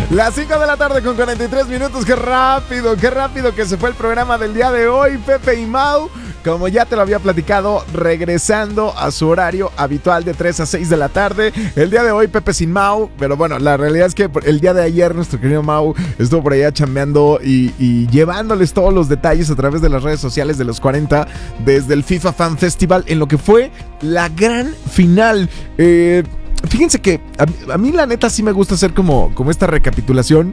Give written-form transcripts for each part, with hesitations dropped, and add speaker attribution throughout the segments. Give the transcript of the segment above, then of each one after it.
Speaker 1: Las 5 de la tarde con 43 minutos. Qué rápido que se fue el programa del día de hoy. Pepe y Mau, como ya te lo había platicado, regresando a su horario habitual de 3 a 6 de la tarde. El día de hoy Pepe sin Mau, pero bueno, la realidad es que el día de ayer nuestro querido Mau estuvo por allá chambeando y llevándoles todos los detalles a través de las redes sociales de los 40 desde el FIFA Fan Festival en lo que fue la gran final. Fíjense que a mí la neta sí me gusta hacer como esta recapitulación.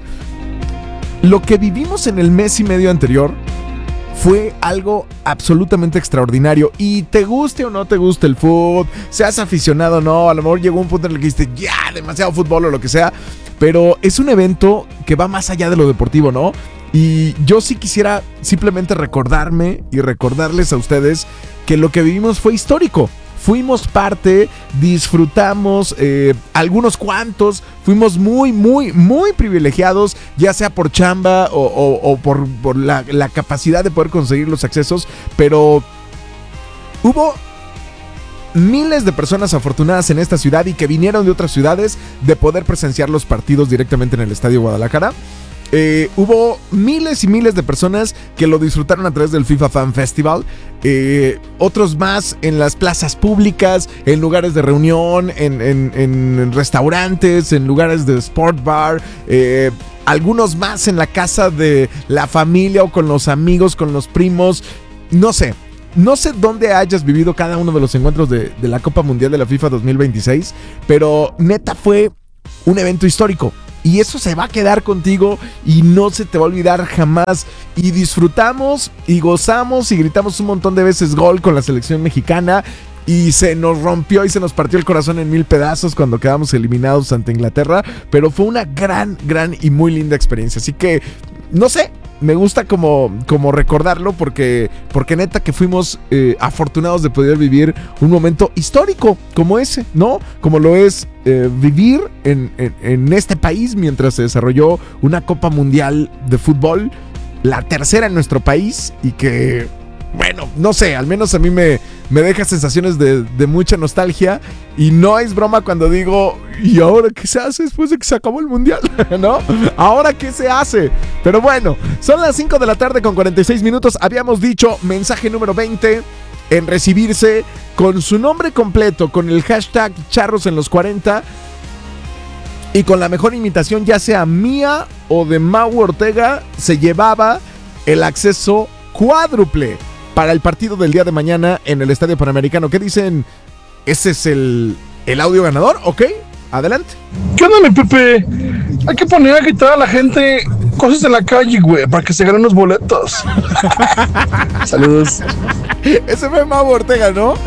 Speaker 1: Lo que vivimos en el mes y medio anterior fue algo absolutamente extraordinario. Y te guste o no te guste el fútbol, seas aficionado o no, a lo mejor llegó un punto en el que dijiste ya, demasiado fútbol o lo que sea, pero es un evento que va más allá de lo deportivo, ¿no? Y yo sí quisiera simplemente recordarme y recordarles a ustedes que lo que vivimos fue histórico. Fuimos parte, disfrutamos, algunos cuantos, fuimos muy privilegiados, ya sea por chamba o por la capacidad de poder conseguir los accesos, pero hubo miles de personas afortunadas en esta ciudad y que vinieron de otras ciudades de poder presenciar los partidos directamente en el Estadio Guadalajara. Hubo miles y miles de personas que lo disfrutaron a través del FIFA Fan Festival, otros más en las plazas públicas, en lugares de reunión, en restaurantes, en lugares de sport bar, algunos más en la casa de la familia o con los amigos, con los primos, no sé dónde hayas vivido cada uno de los encuentros de la Copa Mundial de la FIFA 2026, pero neta fue un evento histórico. Y eso se va a quedar contigo y no se te va a olvidar jamás. Y disfrutamos y gozamos y gritamos un montón de veces gol con la selección mexicana. Y se nos rompió y se nos partió el corazón en 1000 pedazos cuando quedamos eliminados ante Inglaterra. Pero fue una gran y muy linda experiencia. Así que, no sé, me gusta como recordarlo porque neta que fuimos afortunados de poder vivir un momento histórico como ese, ¿no? Como lo es vivir en este país mientras se desarrolló una Copa Mundial de Fútbol, la tercera en nuestro país, y que, bueno, no sé, al menos a mí me deja sensaciones de mucha nostalgia. Y no es broma cuando digo, ¿y ahora qué se hace después de que se acabó el mundial? ¿No? ¿Ahora qué se hace? Pero bueno, son las 5 de la tarde con 46 minutos. Habíamos dicho mensaje número 20 en recibirse con su nombre completo, con el hashtag Charros en los 40 y con la mejor imitación, ya sea mía o de Mau Ortega, se llevaba el acceso cuádruple para el partido del día de mañana en el Estadio Panamericano. ¿Qué dicen? ¿Ese es el audio ganador? ¿Ok? Adelante.
Speaker 2: ¿Qué onda, mi Pepe? Hay que poner a gritar a la gente cosas en la calle, güey, para que se ganen los boletos. Saludos.
Speaker 1: Ese fue Mau Ortega, ¿no?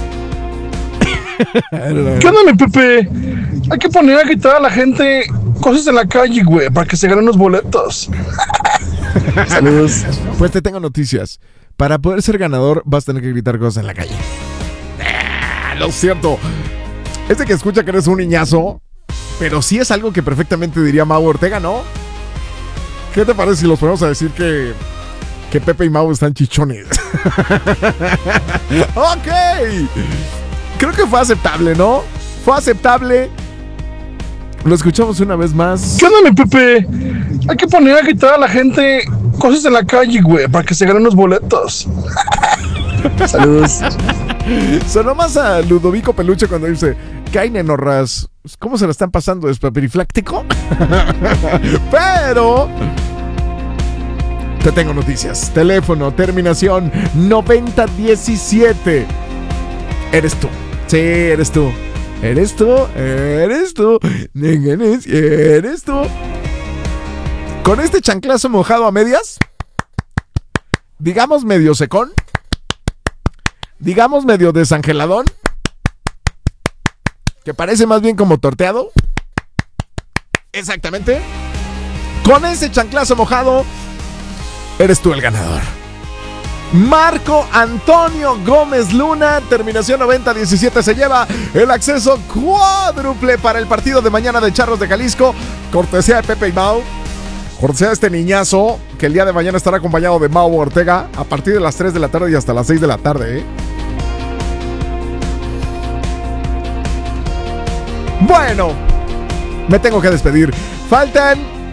Speaker 2: ¿Qué onda, mi Pepe? Hay que poner a gritar a la gente cosas en la calle, güey, para que se ganen los boletos. Saludos.
Speaker 1: Pues te tengo noticias. Para poder ser ganador vas a tener que gritar cosas en la calle. Lo siento. Este que escucha que eres un niñazo, pero sí es algo que perfectamente diría Mau Ortega, ¿no? ¿Qué te parece si los ponemos a decir que Pepe y Mau están chichones? Ok. Creo que fue aceptable, ¿no? Fue aceptable. Lo escuchamos una vez más.
Speaker 2: ¿Qué onda, mi Pepe? Hay que poner a gritar a la gente cosas en la calle, güey, para que se ganen los boletos. Saludos.
Speaker 1: Sonó más a Ludovico Peluche cuando dice, ¿qué hay, nenorras? ¿Cómo se la están pasando? ¿Es papirifláctico? Pero te tengo noticias. Teléfono, terminación 9017. Eres tú. Sí, eres tú. Eres tú. Eres tú. Eres tú. Con este chanclazo mojado a medias, digamos medio secón, digamos medio desangeladón, que parece más bien como torteado. Exactamente. Con ese chanclazo mojado, eres tú el ganador. Marco Antonio Gómez Luna, terminación 9017, se lleva el acceso cuádruple para el partido de mañana de Charros de Jalisco. Cortesía de Pepe y Mau. Cortesía de este niñazo que el día de mañana estará acompañado de Mau Ortega a partir de las 3 de la tarde y hasta las 6 de la tarde, ¿eh? Bueno, me tengo que despedir. Faltan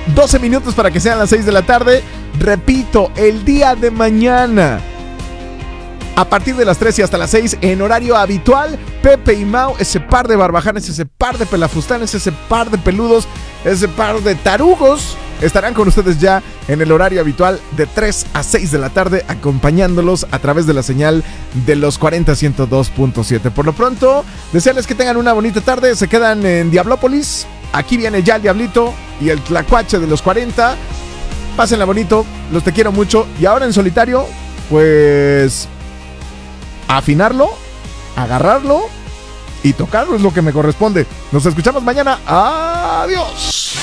Speaker 1: 12 minutos para que sean las 6 de la tarde. Repito, el día de mañana, a partir de las 3 y hasta las 6, en horario habitual, Pepe y Mau, ese par de barbajanes, ese par de pelafustanes, ese par de peludos, ese par de tarugos, estarán con ustedes ya en el horario habitual de 3 a 6 de la tarde, acompañándolos a través de la señal de los 40-102.7. Por lo pronto, desearles que tengan una bonita tarde. Se quedan en Diablópolis. Aquí viene ya el Diablito y el Tlacuache de los 40. Pásenla bonito, los te quiero mucho. Y ahora en solitario, pues afinarlo, agarrarlo y tocarlo es lo que me corresponde. Nos escuchamos mañana. Adiós.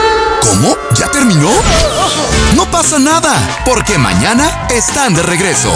Speaker 3: ¿Cómo? ¿Ya terminó? No pasa nada, porque mañana están de regreso.